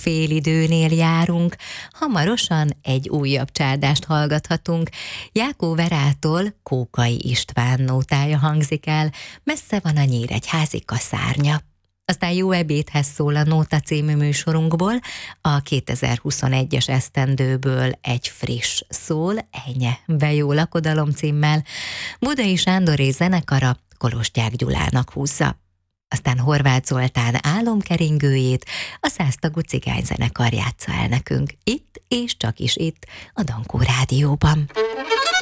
Félidőnél járunk, hamarosan egy újabb csádást hallgathatunk. Jákó Verától Kókai István nótája hangzik el, messze van a nyíregyházi kaszárnya. Aztán Jó ebédhez szól a Nóta című műsorunkból, a 2021-es esztendőből egy friss szól, Ennye be jó lakodalom címmel, Budai Sándoré zenekara Kolosgyák Gyulának húzza. Aztán Horváth Zoltán álomkeringőjét a 100 tagú cigányzenekar játsza el nekünk, itt és csak is itt, a Dankó Rádióban.